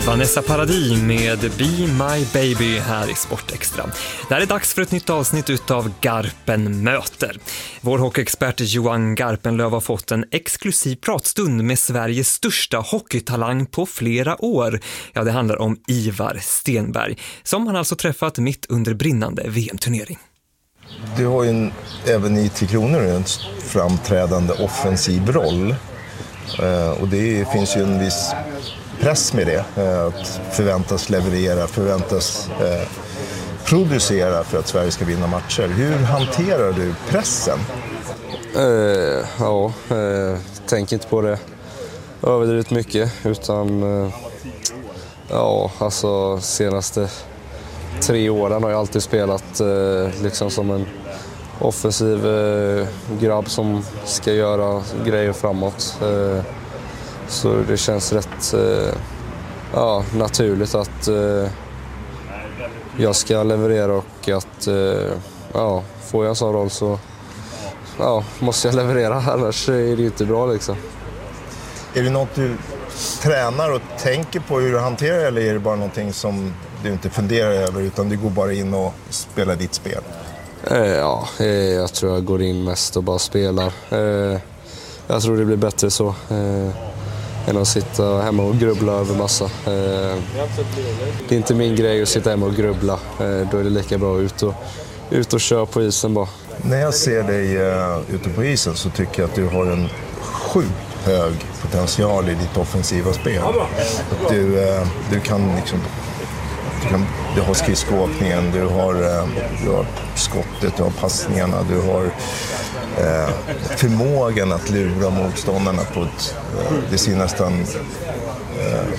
Vanessa Paradis med Be My Baby här i Sportextra. Det här är dags för ett nytt avsnitt utav Garpen möter. Vår hockeyexpert Johan Garpenlöv har fått en exklusiv pratstund med Sveriges största hockeytalang på flera år. Ja, det handlar om Ivar Stenberg, som han alltså träffat mitt under brinnande VM-turnering. Du har ju även i Tre Kronor en framträdande offensiv roll. Och det finns ju en viss press med det. Att förväntas leverera, förväntas producera för att Sverige ska vinna matcher. Hur hanterar du pressen? Tänker inte på det överdrivet mycket. Utan senaste 3 åren har jag alltid spelat liksom som en offensiv grabb som ska göra grejer framåt. Så det känns rätt naturligt att jag ska leverera och att får jag en sån roll så måste jag leverera, annars är det inte bra liksom. Är det något du tränar och tänker på hur du hanterar, eller är det bara någonting som du inte funderar över utan du går bara in och spelar ditt spel? Jag tror jag går in mest och bara spelar. Jag tror det blir bättre så än att sitta hemma och grubbla över massa. Det är inte min grej att sitta hemma och grubbla. Då är det lika bra ut och köra på isen bara. När jag ser dig ute på isen så tycker jag att du har en sjukt hög potential i ditt offensiva spel. Att du kan liksom... Du har skridskoåkningen, du har skottet, du har passningarna, du har förmågan att lura motståndarna på ett... Det ser nästan